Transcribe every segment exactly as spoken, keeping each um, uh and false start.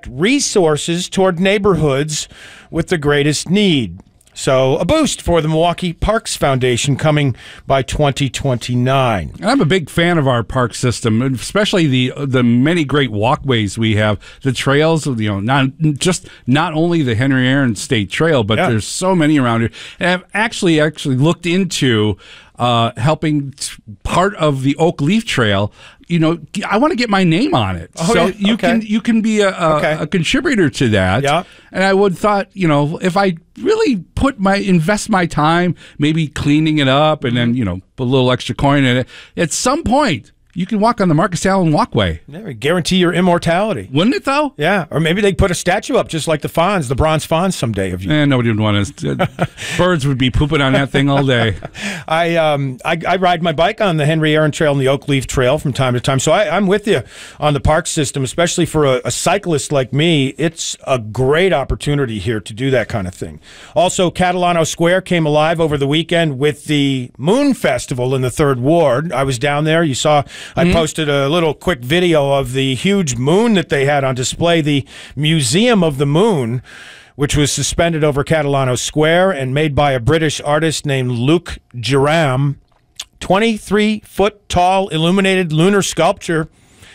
resources toward neighborhoods with the greatest need. So a boost for the Milwaukee Parks Foundation coming by twenty twenty-nine. I'm a big fan of our park system, especially the the many great walkways we have, the trails. You know, not just not only the Henry Aaron State Trail, but yeah. there's so many around here. And I've actually actually looked into uh, helping t- part of the Oak Leaf Trail. You know, I want to get my name on it, oh, so yeah. you okay. can you can be a, a, okay. a contributor to that. Yeah. And I would thought, you know, if I really put my invest my time, maybe cleaning it up, and then you know put a little extra coin in it, at some point you can walk on the Marcus Allen Walkway. Yeah, guarantee your immortality. Wouldn't it, though? Yeah, or maybe they put a statue up just like the Fonz, the bronze Fonz someday of you. Eh, nobody would want to. Birds would be pooping on that thing all day. I, um, I I ride my bike on the Henry Aaron Trail and the Oak Leaf Trail from time to time, so I, I'm with you on the park system, especially for a, a cyclist like me. It's a great opportunity here to do that kind of thing. Also, Catalano Square came alive over the weekend with the Moon Festival in the Third Ward. I was down there. You saw I mm-hmm. posted a little quick video of the huge moon that they had on display, the Museum of the Moon, which was suspended over Catalano Square and made by a British artist named Luke Jerram. twenty-three foot tall illuminated lunar sculpture.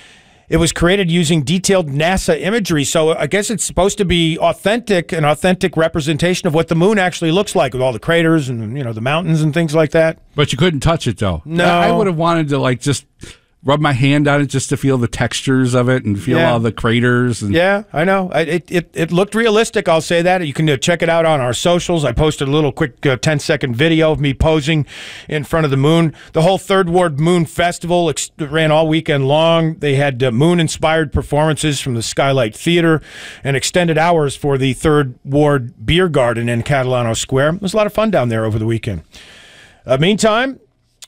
It was created using detailed NASA imagery, so I guess it's supposed to be authentic, an authentic representation of what the moon actually looks like with all the craters and, you know, the mountains and things like that. But you couldn't touch it, though. No. I would have wanted to, like, just rub my hand on it just to feel the textures of it and feel yeah. all the craters. And yeah, I know. It, it it looked realistic, I'll say that. You can uh, check it out on our socials. I posted a little quick uh, ten-second video of me posing in front of the moon. The whole Third Ward Moon Festival ex- ran all weekend long. They had uh, moon-inspired performances from the Skylight Theater and extended hours for the Third Ward Beer Garden in Catalano Square. It was a lot of fun down there over the weekend. Uh, meantime,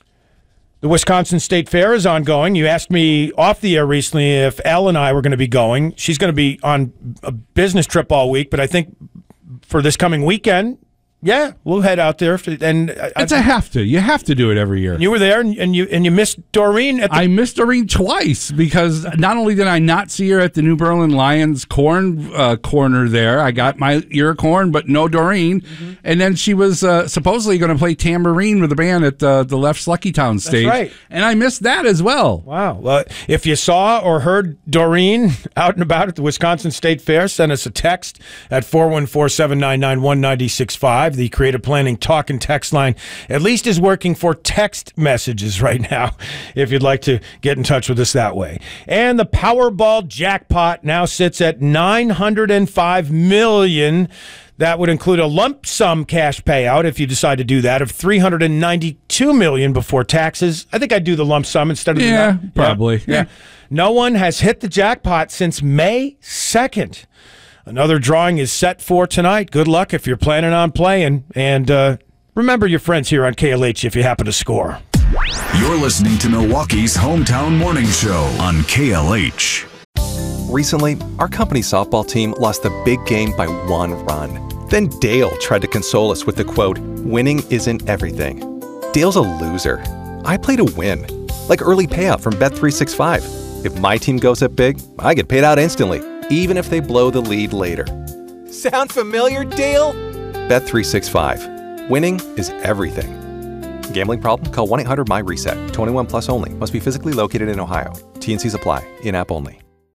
the Wisconsin State Fair is ongoing. You asked me off the air recently if Elle and I were going to be going. She's going to be on a business trip all week, but I think for this coming weekend, yeah, we'll head out there. And it's I, a have to. You have to do it every year. You were there, and, and you and you missed Doreen. At the- I missed Doreen twice because not only did I not see her at the New Berlin Lions corn uh, corner there, I got my ear of corn, but no Doreen. Mm-hmm. And then she was uh, supposedly going to play tambourine with the band at uh, the Left Luckytown stage. That's right. And I missed that as well. Wow. Well, if you saw or heard Doreen out and about at the Wisconsin State Fair, send us a text at four one four, seven nine nine, one nine six five. The Creative Planning Talk and Text line at least is working for text messages right now, if you'd like to get in touch with us that way. And the Powerball jackpot now sits at nine hundred five million dollars. That would include a lump sum cash payout, if you decide to do that, of three hundred ninety-two million dollars before taxes. I think I'd do the lump sum instead of yeah, the... Probably. Yeah, yeah. No one has hit the jackpot since May second. Another drawing is set for tonight. Good luck if you're planning on playing. And uh, remember your friends here on K L H if you happen to score. You're listening to Milwaukee's Hometown Morning Show on K L H. Recently, our company softball team lost the big game by one run. Then Dale tried to console us with the quote, "Winning isn't everything." Dale's a loser. I play to win. Like early payout from Bet three sixty-five. If my team goes up big, I get paid out instantly, even if they blow the lead later. Sound familiar, Dale? Bet three sixty-five. Winning is everything. Gambling problem? Call one eight hundred M Y RESET. twenty-one plus only. Must be physically located in Ohio. T and C's apply. In-app only.